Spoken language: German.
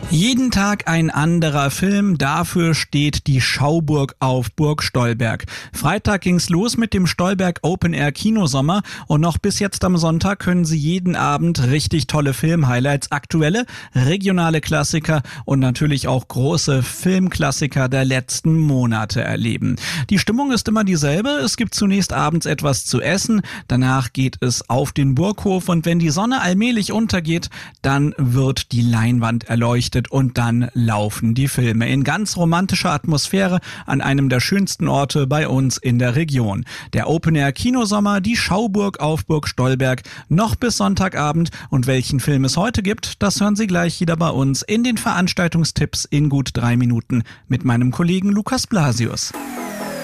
Jeden Tag ein anderer Film, dafür steht die Schauburg auf Burg Stolberg. Freitag ging's los mit dem Stolberg Open Air Kinosommer und noch bis jetzt am Sonntag können Sie jeden Abend richtig tolle Filmhighlights, aktuelle, regionale Klassiker und natürlich auch große Filmklassiker der letzten Monate erleben. Die Stimmung ist immer dieselbe, es gibt zunächst abends etwas zu essen, danach geht es auf den Burghof und wenn die Sonne allmählich untergeht, dann wird die Leinwand erleuchtet und dann laufen die Filme in ganz romantischer Atmosphäre an einem der schönsten Orte bei uns in der Region. Der Open Air Kinosommer, die Schauburg auf Burg Stolberg, noch bis Sonntagabend. Und welchen Film es heute gibt, das hören Sie gleich wieder bei uns in den Veranstaltungstipps in gut 3 Minuten mit meinem Kollegen Lukas Blasius.